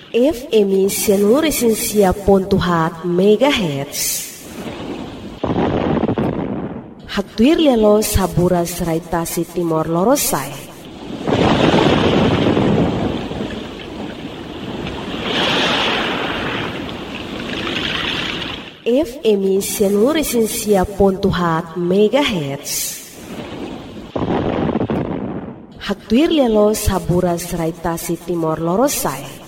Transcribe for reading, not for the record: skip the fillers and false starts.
FM seluruh Resensia Pontuhat MHz. Haktuir lelo sabura seraitasi Timor Lorosai. FM seluruh Resensia Pontuhat MHz. Haktuir lelo sabura seraitasi Timor Lorosai.